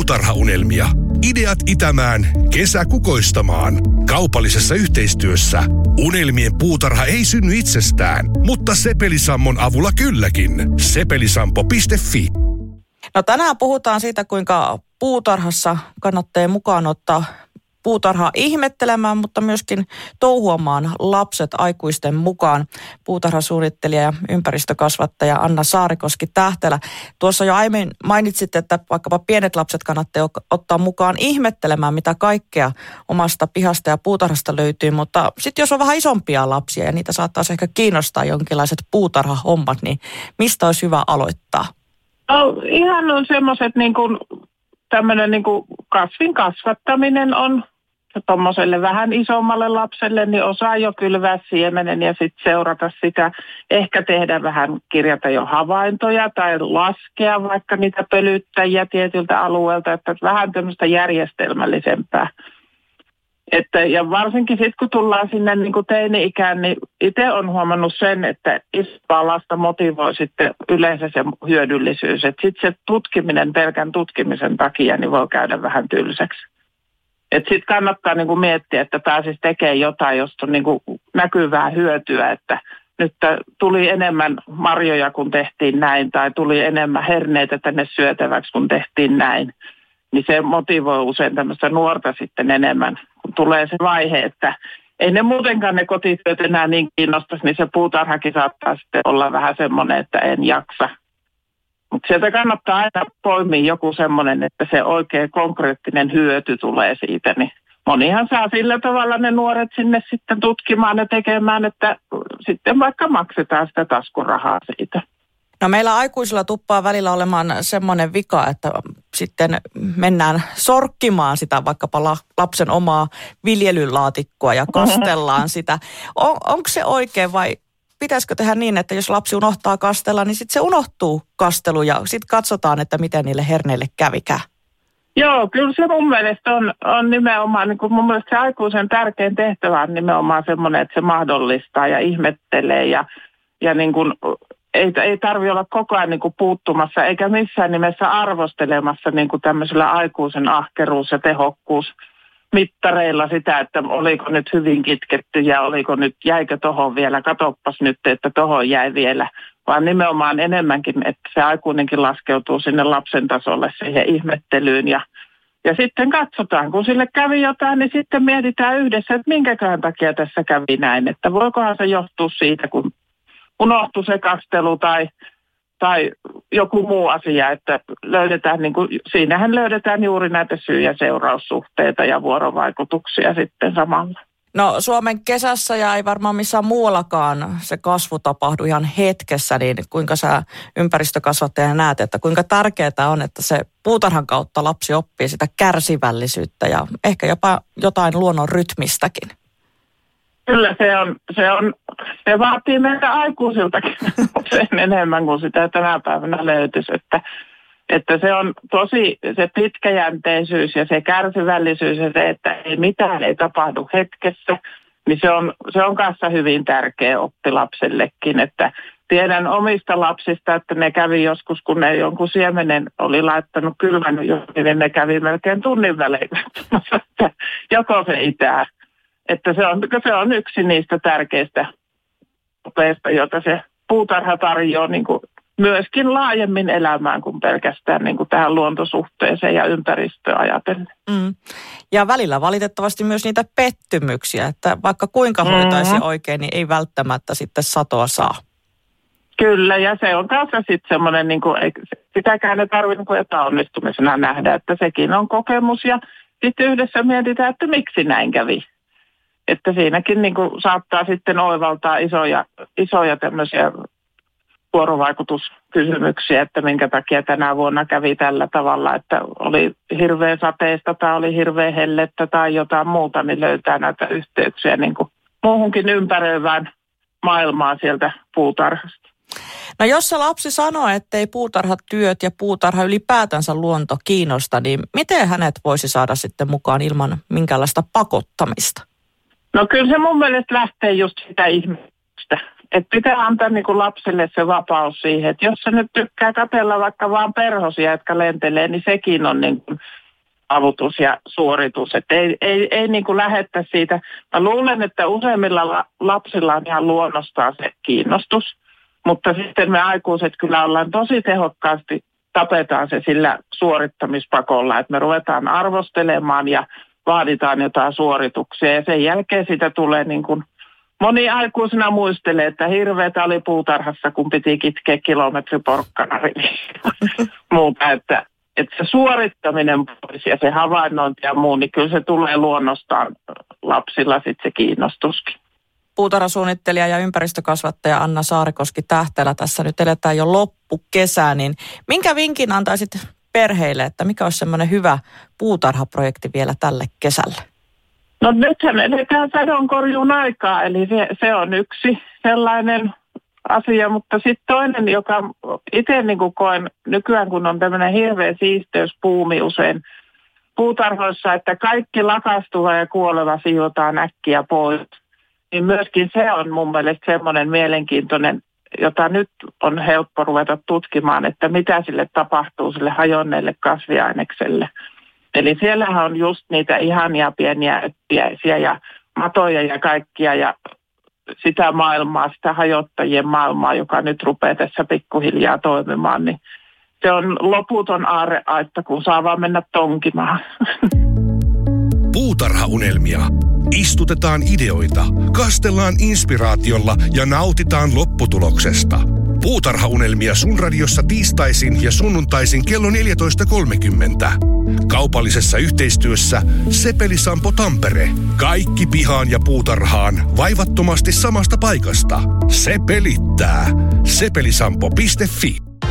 puutarhaunelmia. Ideat itämään, kesä kukoistamaan. Kaupallisessa yhteistyössä Unelmien puutarha ei synny itsestään, mutta Sepelisammon avulla kylläkin. Sepelisampo.fi. No tänään puhutaan siitä, kuinka puutarhassa kannattaa mukaan ottaa puutarhaa ihmettelemään, mutta myöskin touhuamaan lapset aikuisten mukaan. Puutarhasuunnittelija ja ympäristökasvattaja Anna Saarikoski-Tähtelä. Tuossa jo aiemmin mainitsit, että vaikkapa pienet lapset kannattaa ottaa mukaan ihmettelemään, mitä kaikkea omasta pihasta ja puutarhasta löytyy. Mutta sitten jos on vähän isompia lapsia ja niitä saattaisi ehkä kiinnostaa jonkinlaiset puutarhahommat, niin mistä olisi hyvä aloittaa? No, ihan on semmoiset tämmöinen kasvin kasvattaminen on tuommoiselle vähän isommalle lapselle, niin osaa jo kylvää siemenen ja sitten seurata sitä. Ehkä tehdä vähän, kirjata jo havaintoja tai laskea vaikka niitä pölyttäjiä tietyltä alueelta, että vähän tämmöistä järjestelmällisempää. Ja varsinkin sitten kun tullaan sinne teini-ikään, niin itse olen huomannut sen, että isompaa lasta motivoi sitten yleensä se hyödyllisyys. Että sitten se tutkiminen pelkän tutkimisen takia niin voi käydä vähän tylsäksi. Että sitten kannattaa miettiä, että pääsisi tekemään jotain, josta on näkyvää hyötyä, että nyt tuli enemmän marjoja, kun tehtiin näin, tai tuli enemmän herneitä tänne syötäväksi, kun tehtiin näin. Niin se motivoi usein tämmöistä nuorta sitten enemmän, kun tulee se vaihe, että ei ne muutenkaan ne kotityöt enää niin kiinnostaisi, niin se puutarhakin saattaa sitten olla vähän semmoinen, että en jaksa. Mutta sieltä kannattaa aina poimia joku semmoinen, että se oikein konkreettinen hyöty tulee siitä, niin monihan saa sillä tavalla ne nuoret sinne sitten tutkimaan ja tekemään, että sitten vaikka maksetaan sitä taskurahaa siitä. No meillä aikuisilla tuppaa välillä olemaan semmoinen vika, että sitten mennään sorkkimaan sitä vaikkapa lapsen omaa viljelylaatikkoa ja kastellaan sitä. Onko se oikein vai pitäisikö tehdä niin, että jos lapsi unohtaa kastella, niin sitten se unohtuu kastelu ja sitten katsotaan, että miten niille herneille kävikään? Joo, kyllä se mun mielestä on nimenomaan, mun mielestä se aikuisen tärkein tehtävä on nimenomaan semmoinen, että se mahdollistaa ja ihmettelee ja ei tarvitse olla koko ajan puuttumassa eikä missään nimessä arvostelemassa tämmöisellä aikuisen ahkeruus- ja tehokkuusmittareilla sitä, että oliko nyt hyvin kitketty ja jäikö tohon vielä, katoppas nyt, että tohon jäi vielä, vaan nimenomaan enemmänkin, että se aikuinenkin laskeutuu sinne lapsen tasolle siihen ihmettelyyn ja sitten katsotaan, kun sille kävi jotain, niin sitten mietitään yhdessä, että minkäköhän takia tässä kävi näin, että voikohan se johtua siitä, kun unohtui se kastelu tai joku muu asia, että löydetään, siinähän löydetään juuri näitä syy- ja seuraussuhteita ja vuorovaikutuksia sitten samalla. No Suomen kesässä ja ei varmaan missään muuallakaan se kasvu tapahdu ihan hetkessä, niin kuinka sä ympäristökasvattajana näet, että kuinka tärkeää on, että se puutarhan kautta lapsi oppii sitä kärsivällisyyttä ja ehkä jopa jotain luonnon rytmistäkin? Kyllä se vaatii meiltä aikuisiltakin sen enemmän kuin sitä tänä päivänä löytyisi, että se on tosi se pitkäjänteisyys ja se kärsivällisyys ja se, että mitään ei tapahdu hetkessä, niin se on kanssa hyvin tärkeä oppi lapsellekin, että tiedän omista lapsista, että ne kävi joskus, kun ne jonkun siemenen oli laittanut kylmännyt, niin ne kävi melkein tunnin välein, että joko se itää. Että se on yksi niistä tärkeistä opeista, joita se puutarha tarjoaa myöskin laajemmin elämään kuin pelkästään tähän luontosuhteeseen ja ympäristöön ajatellen. Ja välillä valitettavasti myös niitä pettymyksiä, että vaikka kuinka hoitaisi oikein, niin ei välttämättä sitten satoa saa. Kyllä, ja se on kanssa sitten semmoinen, sitäkään ei tarvitse epäonnistumisena nähdä, että sekin on kokemus ja sitten yhdessä mietitään, että miksi näin kävi. Että siinäkin saattaa sitten oivaltaa isoja tämmöisiä vuorovaikutuskysymyksiä, että minkä takia tänä vuonna kävi tällä tavalla, että oli hirveän sateista tai oli hirveän hellettä tai jotain muuta, niin löytää näitä yhteyksiä muuhunkin ympäröivään maailmaan sieltä puutarhasta. No jos se lapsi sanoo, ettei puutarhatyöt ja puutarha ylipäätänsä luonto kiinnosta, niin miten hänet voisi saada sitten mukaan ilman minkäänlaista pakottamista? No kyllä se mun mielestä lähtee just sitä ihmetystä. Että pitää antaa niin kuin lapsille se vapaus siihen, että jos se nyt tykkää katsella vaikka vaan perhosia, jotka lentelee, niin sekin on niin kuin avutus ja suoritus. Että ei niin kuin lähettä siitä. Mä luulen, että useimmilla lapsilla on ihan luonnostaan se kiinnostus, mutta sitten me aikuiset kyllä ollaan tosi tehokkaasti, tapetaan se sillä suorittamispakolla, että me ruvetaan arvostelemaan ja vaaditaan jotain suorituksia ja sen jälkeen siitä tulee niin kuin moni aikuisena muistelee, että hirveetä oli puutarhassa, kun piti kitkeä kilometriporkkana muuta, että se suorittaminen pois ja se havainnointi ja muu, niin kyllä se tulee luonnostaan lapsilla sitten se kiinnostuskin. Puutarhasuunnittelija ja ympäristökasvattaja Anna Saarikoski-Tähtälä, tässä nyt eletään jo loppukesää, niin minkä vinkin antaisit perheille, että mikä olisi semmoinen hyvä puutarhaprojekti vielä tälle kesälle? No nythän eletään sadonkorjuun aikaa, eli se on yksi sellainen asia, mutta sitten toinen, joka itse niin kuin koen nykyään, kun on tämmöinen hirveä siisteyspuumi usein puutarhoissa, että kaikki lakastuva ja kuoleva siivotaan äkkiä pois, niin myöskin se on mun mielestä semmoinen mielenkiintoinen, jota nyt on helppo ruveta tutkimaan, että mitä sille tapahtuu sille hajonneelle kasviainekselle. Eli siellähän on just niitä ihania pieniä öppiäisiä ja matoja ja kaikkia ja sitä maailmaa, sitä hajottajien maailmaa, joka nyt rupeaa tässä pikkuhiljaa toimimaan, niin se on loputon aarreaitta, kun saa vaan mennä tonkimaan. Puutarhaunelmia. Istutetaan ideoita, kastellaan inspiraatiolla ja nautitaan lopputuloksesta. Puutarhaunelmia sun radiossa tiistaisin ja sunnuntaisin kello 14.30. Kaupallisessa yhteistyössä Sepeli-Sampo Tampere. Kaikki pihaan ja puutarhaan vaivattomasti samasta paikasta. Se pelittää. Sepelisampo.fi